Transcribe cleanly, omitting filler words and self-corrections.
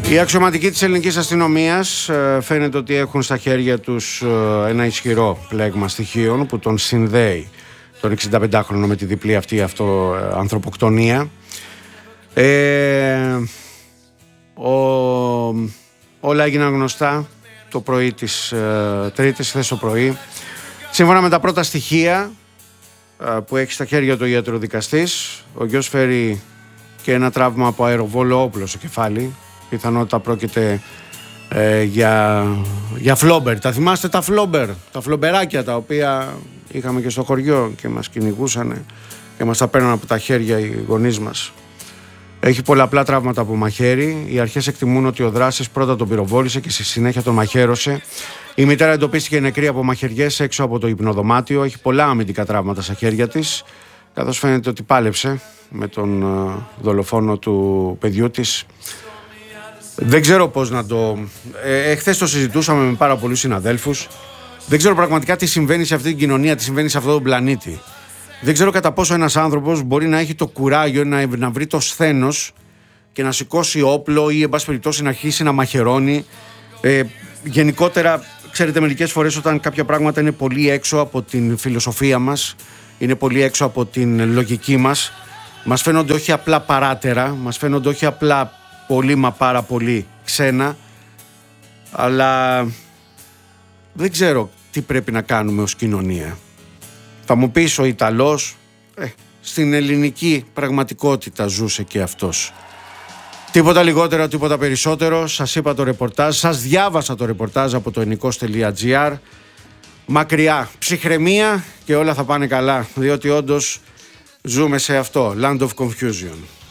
Οι αξιωματικοί της ελληνικής αστυνομίας φαίνεται ότι έχουν στα χέρια τους ένα ισχυρό πλέγμα στοιχείων που τον συνδέει τον 65χρονο με τη διπλή αυτή ανθρωποκτονία. Όλα έγιναν γνωστά το πρωί της Τρίτης, χθες το πρωί. Σύμφωνα με τα πρώτα στοιχεία που έχει στα χέρια του ο ιατροδικαστής, ο γιος φέρει και ένα τραύμα από αεροβόλο όπλο στο κεφάλι. Πιθανότητα πρόκειται για φλόμπερ. Τα θυμάστε τα φλόμπερ, τα φλομπεράκια τα οποία είχαμε και στο χωριό και μας κυνηγούσαν και μας τα παίρνουν από τα χέρια οι γονείς μας. Έχει πολλαπλά τραύματα από μαχαίρι. Οι αρχές εκτιμούν ότι ο δράσης πρώτα τον πυροβόλησε και στη συνέχεια τον μαχαίρωσε. Η μητέρα εντοπίστηκε νεκρή από μαχαιριές έξω από το υπνοδωμάτιο. Έχει πολλά αμυντικά τραύματα στα χέρια της, καθώς φαίνεται ότι πάλεψε με τον δολοφόνο του παιδιού της. Δεν ξέρω πώς να το... Χθες το συζητούσαμε με πάρα πολλούς συναδέλφους. Δεν ξέρω πραγματικά τι συμβαίνει σε αυτή την κοινωνία, τι συμβαίνει σε αυτόν τον πλανήτη. Δεν ξέρω κατά πόσο ένας άνθρωπος μπορεί να έχει το κουράγιο να βρει το σθένος και να σηκώσει όπλο ή εν πάση περιπτώσει να αρχίσει να μαχαιρώνει. Γενικότερα, ξέρετε, μερικές φορές όταν κάποια πράγματα είναι πολύ έξω από την φιλοσοφία μας, είναι πολύ έξω από την λογική μας, μας φαίνονται όχι απλά παράτερα, μας φαίνονται όχι απλά πολύ μα πάρα πολύ ξένα, αλλά δεν ξέρω τι πρέπει να κάνουμε ως κοινωνία. Θα μου πεις ο Ιταλός, στην ελληνική πραγματικότητα ζούσε και αυτός. Τίποτα λιγότερο, τίποτα περισσότερο. Σας είπα το ρεπορτάζ, σας διάβασα το ρεπορτάζ από το ennikos.gr. Μακριά, ψυχραιμία και όλα θα πάνε καλά, διότι όντως ζούμε σε αυτό, land of confusion.